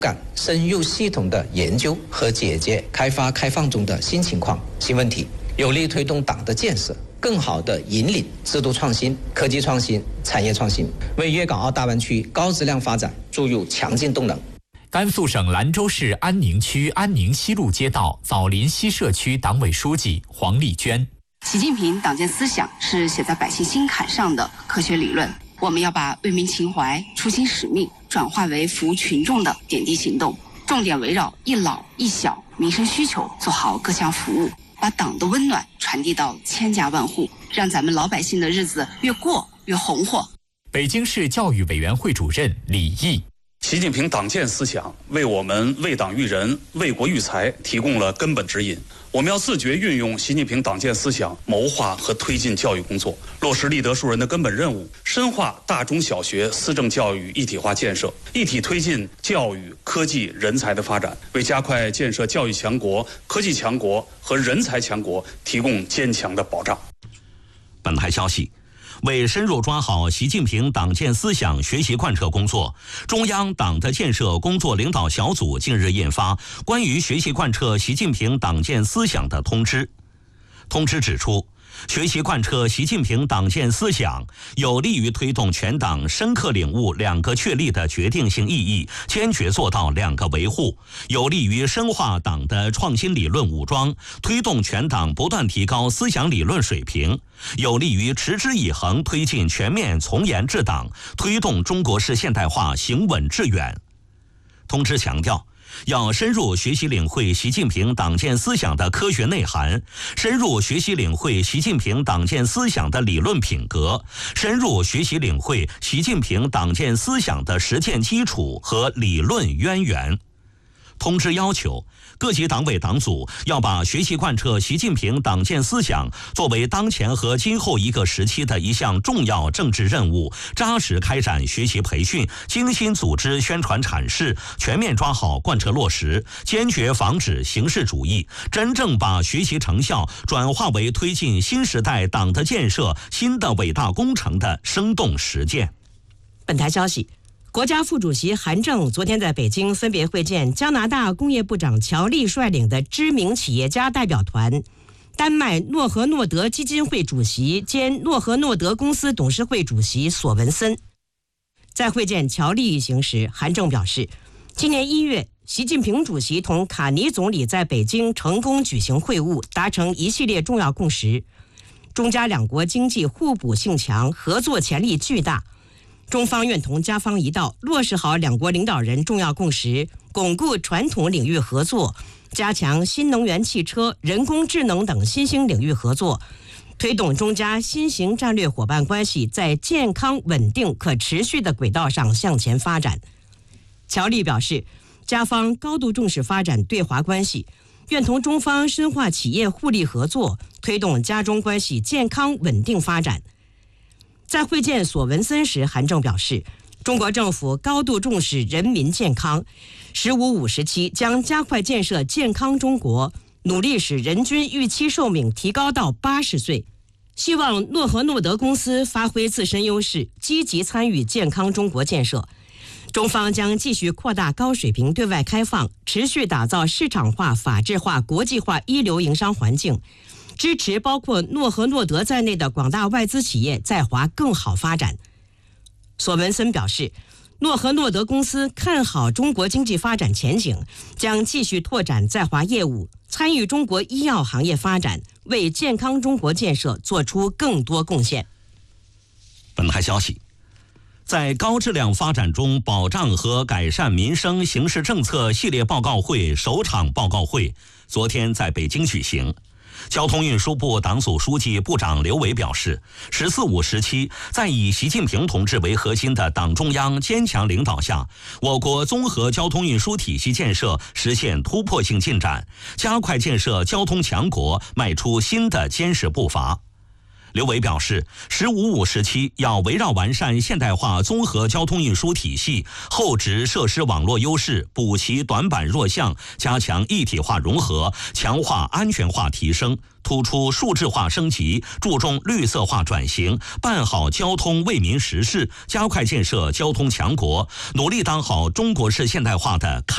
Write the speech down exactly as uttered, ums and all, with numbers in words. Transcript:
干深入系统的研究和解决开发开放中的新情况、新问题，有力推动党的建设，更好地引领制度创新、科技创新、产业创新，为粤港澳大湾区高质量发展注入强劲动能。 甘肃省兰州市安宁区安宁西路街道枣林西社区党委书记黄丽娟： 习近平党建思想是写在百姓心坎上的科学理论，我们要把为民情怀、初心使命转化为服务群众的点滴行动，重点围绕一老一小民生需求做好各项服务，把党的温暖传递到千家万户，让咱们老百姓的日子越过越红火。 北京市教育委员会主任李毅： 习近平党建思想为我们为党育人、为国育才提供了根本指引。我们要自觉运用习近平党建思想，谋划和推进教育工作，落实立德树人的根本任务，深化大中小学思政教育一体化建设，一体推进教育、科技、人才的发展，为加快建设教育强国、科技强国和人才强国提供坚强的保障。 本台消息，为深入抓好习近平党建思想学习贯彻工作，中央党的建设工作领导小组近日印发关于学习贯彻习近平党建思想的通知。通知指出，学习贯彻习近平党建思想，有利于推动全党深刻领悟两个确立的决定性意义，坚决做到两个维护，有利于深化党的创新理论武装，推动全党不断提高思想理论水平，有利于持之以恒推进全面从严治党，推动中国式现代化行稳致远。通知强调，要深入学习领会习近平党建思想的科学内涵，深入学习领会习近平党建思想的理论品格，深入学习领会习近平党建思想的实践基础和理论渊源。通知要求，各级党委党组要把学习贯彻习近平党建思想作为当前和今后一个时期的一项重要政治任务，扎实开展学习培训，精心组织宣传阐释，全面抓好贯彻落实，坚决防止形式主义，真正把学习成效转化为推进新时代党的建设新的伟大工程的生动实践。 本台消息，国家副主席韩正昨天在北京分别会见加拿大工业部长乔利率领的知名企业家代表团，丹麦诺和诺德基金会主席兼诺和诺德公司董事会主席索文森。在会见乔利一行时，韩正表示，今年一月，习近平主席同卡尼总理在北京成功举行会晤，达成一系列重要共识。中加两国经济互补性强，合作潜力巨大。中方愿同加方一道，落实好两国领导人重要共识，巩固传统领域合作，加强新能源汽车、人工智能等新兴领域合作，推动中加新型战略伙伴关系在健康、稳定、可持续的轨道上向前发展。乔利表示，加方高度重视发展对华关系，愿同中方深化企业互利合作，推动加中关系健康稳定发展。在会见索文森时，韩正表示，中国政府高度重视人民健康，十五五时期将加快建设健康中国，努力使人均预期寿命提高到八十岁。希望诺和诺德公司发挥自身优势，积极参与健康中国建设。中方将继续扩大高水平对外开放，持续打造市场化、法治化、国际化一流营商环境，支持包括诺和诺德在内的广大外资企业在华更好发展。索文森表示，诺和诺德公司看好中国经济发展前景，将继续拓展在华业务，参与中国医药行业发展，为健康中国建设做出更多贡献。 本台消息，在高质量发展中保障和改善民生形势政策系列报告会首场报告会昨天在北京举行。交通运输部党组书记、部长刘伟表示，十四五时期，在以习近平同志为核心的党中央坚强领导下，我国综合交通运输体系建设实现突破性进展，加快建设交通强国迈出新的坚实步伐。刘伟表示，十五五时期要围绕完善现代化综合交通运输体系，厚植设施网络优势，补齐短板弱项，加强一体化融合，强化安全化提升，突出数字化升级，注重绿色化转型，办好交通为民实事，加快建设交通强国，努力当好中国式现代化的